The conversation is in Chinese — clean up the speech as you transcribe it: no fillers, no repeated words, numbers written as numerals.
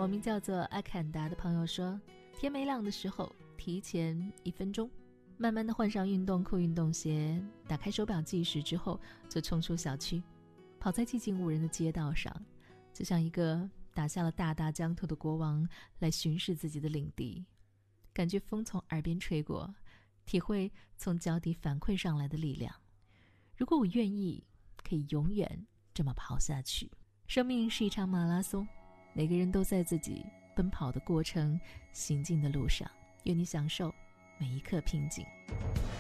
网名叫做阿坎达的朋友说，天没亮的时候提前1分钟，慢慢的换上运动裤运动鞋，打开手表计时之后就冲出小区，跑在寂静无人的街道上，就像一个打下了大大疆土的国王来巡视自己的领地，感觉风从耳边吹过，体会从脚底反馈上来的力量。如果我愿意，可以永远这么跑下去。生命是一场马拉松，每个人都在自己奔跑的过程，行进的路上，愿你享受每一刻平静。